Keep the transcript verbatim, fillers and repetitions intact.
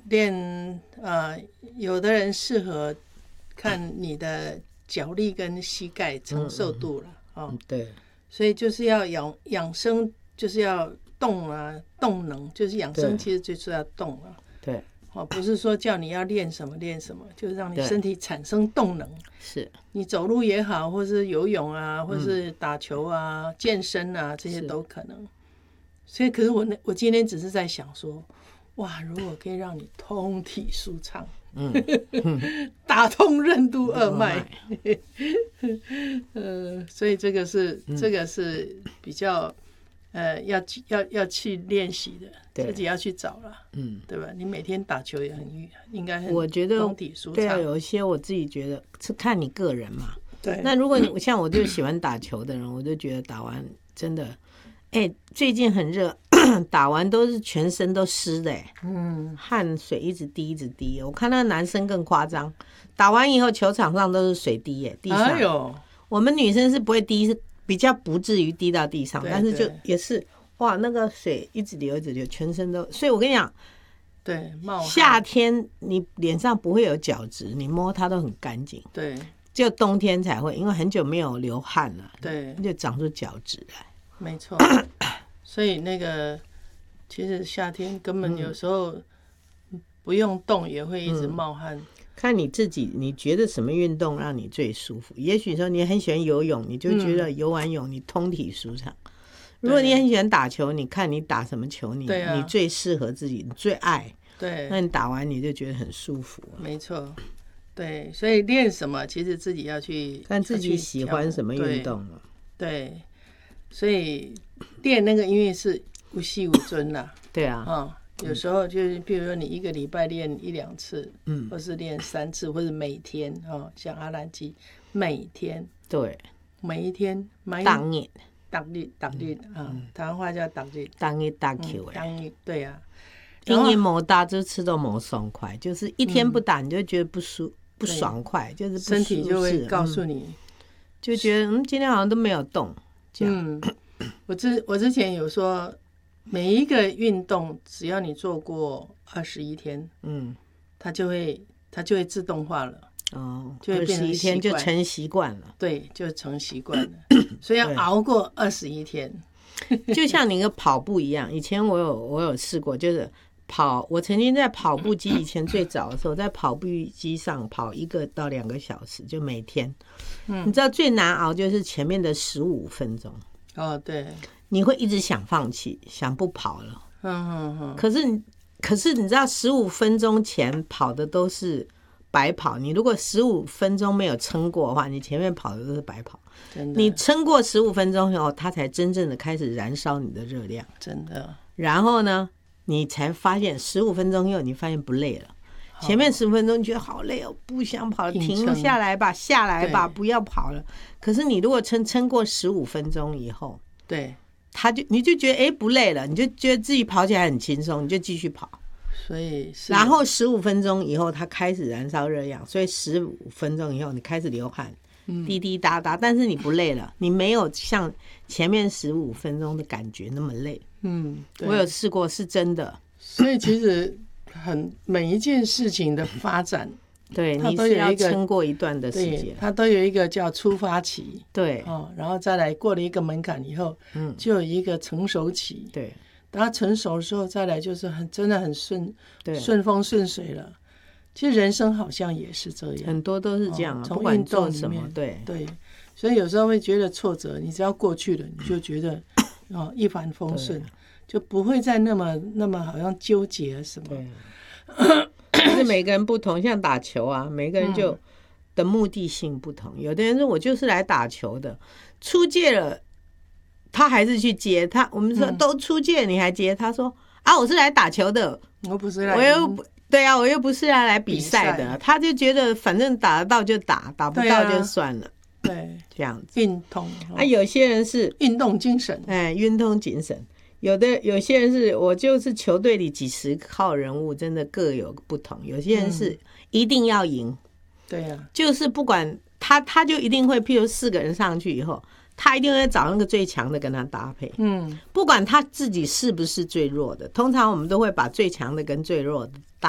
练呃，有的人适合看你的脚力跟膝盖承受度了、嗯哦、 对， 所以就是要养养生，就是要动啊，动能就是养生，其实就是要动啊。 对， 哦，不是说叫你要练什么练什么，就是让你身体产生动能。 是你走路也好，或是游泳啊，或是打球啊、嗯、健身啊，这些都可能。所以，可是我那我今天只是在想说，哇，如果可以让你通体舒畅，嗯，打通任督二脉，呃，所以这个是、嗯、这个是比较。呃，要要要去练习的，自己要去找了，嗯，对吧？你每天打球也很应该很， 我觉得通体舒畅。 对啊，有一些我自己觉得是看你个人嘛。 对， 那如果你像我就喜欢打球的人，我就觉得打完真的，哎、欸，最近很热，打完都是全身都湿的、欸，嗯，汗水一直滴一直滴。我看那个男生更夸张，打完以后球场上都是水滴耶、欸，地上。哎呦，我们女生是不会滴，是。比较不至于滴到地上，但是就也是哇，那个水一直流一直流，全身都。所以我跟你讲， 对，冒汗。 夏天你脸上不会有角质，你摸它都很干净。 对， 就冬天才会，因为很久没有流汗了， 对， 就长出角质来。 没错，所以那个其实夏天根本有时候不用动也会一直冒汗。嗯， 看你自己，你觉得什么运动让你最舒服？也许说你很喜欢游泳，你就觉得游完泳你通体舒畅。嗯、如果你很喜欢打球，你看你打什么球，你、啊、你最适合自己，你最爱。 对， 那你打完你就觉得很舒服、啊。 没错，对，所以练什么，其实自己要去看自己喜欢什么运动了、啊。 对，所以练那个因为是无息无尊啦。 对啊， 嗯。有时候就是，比如说你一个礼拜练一两次，嗯，或是练三次，或者每天哦，像阿兰基，每天对， 每一天， 当日， 当日，当日啊，台湾话叫当日， 当日打球哎， 当日对啊， 因为没打就吃到没爽快，就是一天不打你就觉得不舒不爽快，就是不身体就会告诉你， 就觉得嗯今天好像都没有动，这样。 嗯，我之我之前有说。每一个运动，只要你做过二十一天，嗯，它就会它就会自动化了，哦，就会变成习惯， 二十一天就成习惯了， 对，就成习惯了，所以要熬过二十一天， 就像你个跑步一样。以前我有我有试过，就是跑，我曾经在跑步机以前最早的时候，在跑步机上跑一个到两个小时，就每天，嗯，你知道最难熬就是前面的十五分钟， 哦，对。 你会一直想放弃，想不跑了。 嗯嗯嗯。可是，可是你知道，十五分钟前跑的都是白跑。你如果十五分钟没有撑过的话，你前面跑的都是白跑。 真的。 你撑过十五分钟以后，它才真正的开始燃烧你的热量。 真的。 然后呢，你才发现十五分钟以后，你发现不累了。前面十分钟你觉得好累哦，不想跑了，停下来吧，下来吧，不要跑了。可是你如果撑撑过十五分钟以后， 对。 他就你就觉得哎不累了，你就觉得自己跑起来很轻松，你就继续跑。 所以然后十五分钟以后，它开始燃烧热量，所以十五分钟以后你开始流汗，滴滴答答，但是你不累了，你没有像前面十五分钟的感觉那么累。嗯，我有试过，是真的。 所以其实很每一件事情的发展。 对，你是要撑过一段的时间， 它都有一个叫出发期， 对， 哦，然后再来过了一个门槛以后，嗯，就有一个成熟期， 对， 等它成熟的时候，再来就是很真的很顺，对，顺风顺水了。其实人生好像也是这样， 很多都是这样、啊， 从、 哦、运动什么，对对，所以有时候会觉得挫折，你只要过去了，你就觉得哦一帆风顺，就不会再那么那么好像纠结什么。 对就是每个人不同，像打球啊，每个人就的目的性不同。有的人说我就是来打球的，出界了，他还是去接他。我们说都出界，你还接？他说啊，我是来打球的， 我不是来， 我又对啊，我又不是来来比赛的。他就觉得反正打得到就打，打不到就算了。 对， 这样子运动啊，有些人是运动精神， 哎，运动精神。有的有些人是我就是球队里几十号人物，真的各有不同。有些人是一定要赢，嗯、 对呀、啊， 就是不管他，他就一定会，譬如四个人上去以后，他一定会找那个最强的跟他搭配。嗯，不管他自己是不是最弱的，通常我们都会把最强的跟最弱的